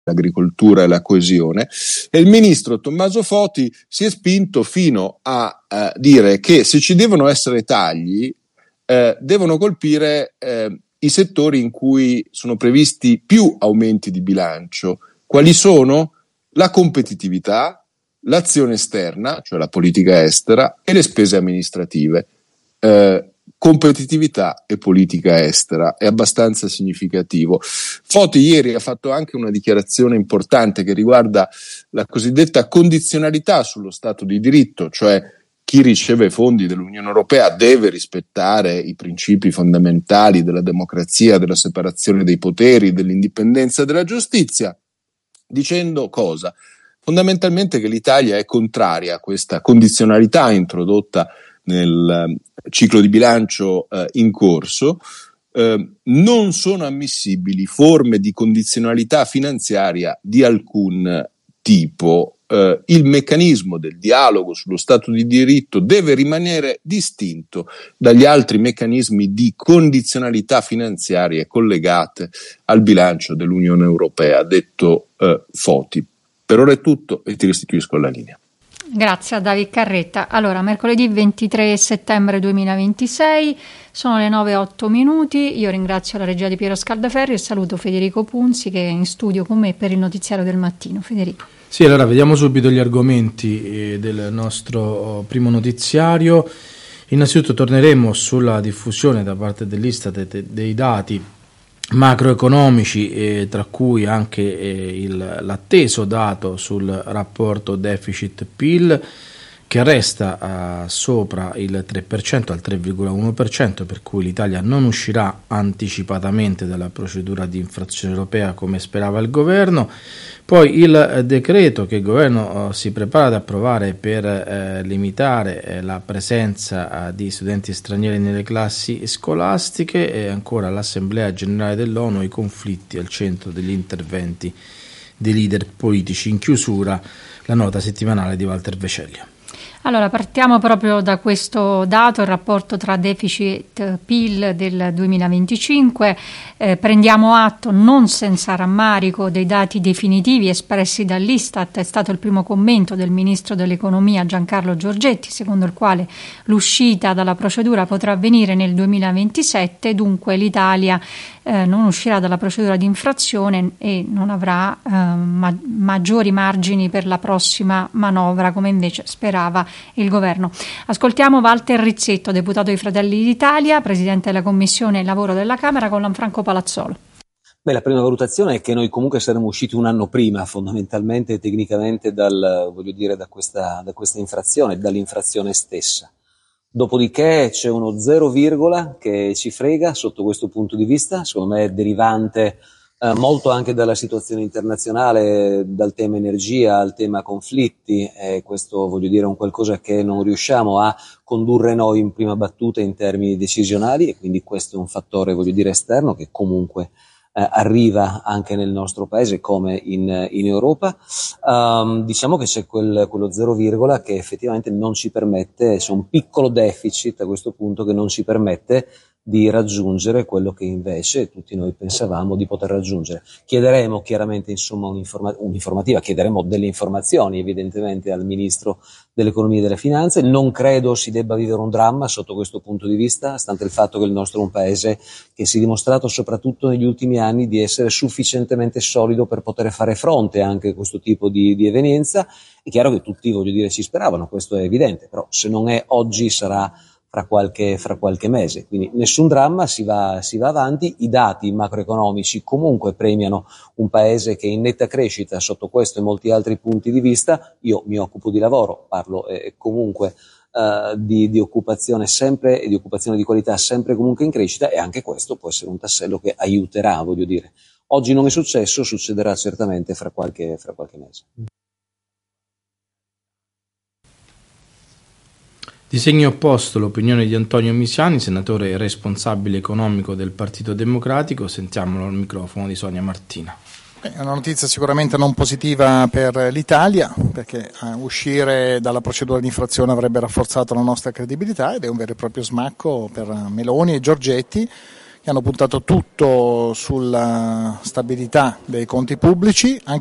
l'agricoltura e la coesione, e il ministro Tommaso Foti si è spinto fino a dire che se ci devono essere tagli devono colpire i settori in cui sono previsti più aumenti di bilancio. Quali sono? La competitività, l'azione esterna, cioè la politica estera, e le spese amministrative. Competitività e politica estera è abbastanza significativo. Foti ieri ha fatto anche una dichiarazione importante che riguarda la cosiddetta condizionalità sullo Stato di diritto, cioè chi riceve fondi dell'Unione Europea deve rispettare i principi fondamentali della democrazia, della separazione dei poteri, dell'indipendenza della giustizia, dicendo cosa? Fondamentalmente che l'Italia è contraria a questa condizionalità introdotta nel ciclo di bilancio in corso. Non sono ammissibili forme di condizionalità finanziaria di alcun tipo. Il meccanismo del dialogo sullo Stato di diritto deve rimanere distinto dagli altri meccanismi di condizionalità finanziarie collegate al bilancio dell'Unione Europea, ha detto Foti. Per ora è tutto e ti restituisco la linea. Grazie a David Carretta. Allora, mercoledì 23 settembre 2026, sono le 9:08. Io ringrazio la regia di Piero Scaldaferri e saluto Federico Punzi che è in studio con me per il notiziario del mattino. Federico. Sì, allora vediamo subito gli argomenti del nostro primo notiziario. Innanzitutto torneremo sulla diffusione da parte dell'Istat dei dati macroeconomici, tra cui anche l'atteso dato sul rapporto deficit-PIL che resta sopra il 3% al 3,1%, per cui l'Italia non uscirà anticipatamente dalla procedura di infrazione europea come sperava il governo. Poi il decreto che il governo si prepara ad approvare per limitare la presenza di studenti stranieri nelle classi scolastiche, e ancora l'Assemblea Generale dell'ONU, i conflitti al centro degli interventi dei leader politici. In chiusura la nota settimanale di Walter Vecellia. Allora, partiamo proprio da questo dato, il rapporto tra deficit-PIL del 2025. Prendiamo atto, non senza rammarico, dei dati definitivi espressi dall'Istat. È stato il primo commento del Ministro dell'Economia Giancarlo Giorgetti, secondo il quale l'uscita dalla procedura potrà avvenire nel 2027, dunque l'Italia non uscirà dalla procedura di infrazione e non avrà maggiori margini per la prossima manovra, come invece sperava il governo. Ascoltiamo Walter Rizzetto, deputato di Fratelli d'Italia, presidente della Commissione Lavoro della Camera, con Lanfranco Palazzolo. Beh, la prima valutazione è che noi comunque saremmo usciti un anno prima, fondamentalmente e tecnicamente da questa infrazione, dall'infrazione stessa. Dopodiché c'è uno 0, che ci frega sotto questo punto di vista, secondo me è derivante molto anche dalla situazione internazionale, dal tema energia al tema conflitti, e questo è un qualcosa che non riusciamo a condurre noi in prima battuta in termini decisionali, e quindi questo è un fattore esterno che comunque arriva anche nel nostro paese come in Europa. Diciamo che c'è quello 0, che effettivamente non ci permette, c'è un piccolo deficit a questo punto che non ci permette di raggiungere quello che invece tutti noi pensavamo di poter raggiungere. Chiederemo chiaramente un'informativa, chiederemo delle informazioni evidentemente al Ministro dell'Economia e delle Finanze. Non credo si debba vivere un dramma sotto questo punto di vista, stante il fatto che il nostro è un paese che si è dimostrato soprattutto negli ultimi anni di essere sufficientemente solido per poter fare fronte anche a questo tipo di evenienza. È chiaro che tutti ci speravano, questo è evidente, però se non è oggi sarà fra qualche mese, quindi nessun dramma, si va avanti. I dati macroeconomici comunque premiano un paese che è in netta crescita sotto questo e molti altri punti di vista. Io mi occupo di lavoro, parlo comunque di occupazione sempre e di occupazione di qualità sempre comunque in crescita, e anche questo può essere un tassello che aiuterà, Oggi non è successo, succederà certamente fra qualche mese. Di segno opposto l'opinione di Antonio Misiani, senatore responsabile economico del Partito Democratico. Sentiamolo al microfono di Sonia Martina. È una notizia sicuramente non positiva per l'Italia, perché uscire dalla procedura di infrazione avrebbe rafforzato la nostra credibilità, ed è un vero e proprio smacco per Meloni e Giorgetti, che hanno puntato tutto sulla stabilità dei conti pubblici,